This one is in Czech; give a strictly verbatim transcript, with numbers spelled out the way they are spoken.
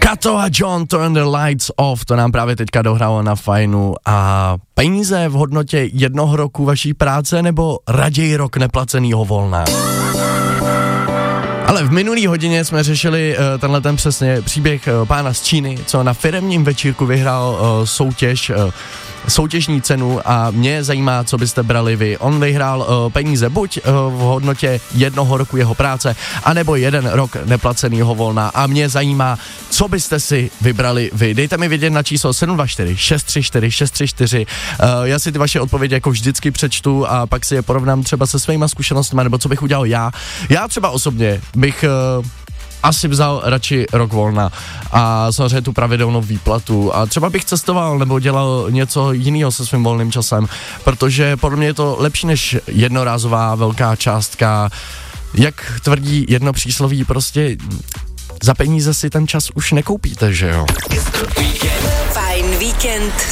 Kato a John, Turn the Lights Off, to nám právě teďka dohrálo na Fajnu. A peníze v hodnotě jednoho roku vaší práce nebo raději rok neplacenýho volna? Ale v minulý hodině jsme řešili uh, tenhle ten přesně příběh uh, pána z Číny, co na firemním večírku vyhrál uh, soutěž, uh, soutěžní cenu a mě zajímá, co byste brali vy. On vyhrál uh, peníze buď uh, v hodnotě jednoho roku jeho práce, anebo jeden rok neplacenýho volna a mě zajímá, co byste si vybrali vy. Dejte mi vědět na číslo sedm dva čtyři šest tři čtyři šest tři čtyři. Uh, já si ty vaše odpovědi jako vždycky přečtu a pak si je porovnám třeba se svýma zkušenostmi, nebo co bych udělal já. Já třeba osobně bych uh, asi vzal radši rok volna a samozřejmě tu pravidelnou výplatu a třeba bych cestoval nebo dělal něco jiného se svým volným časem, protože podle mě je to lepší než jednorázová velká částka. Jak tvrdí jedno přísloví, prostě za peníze si ten čas už nekoupíte, že jo? Fajn víkend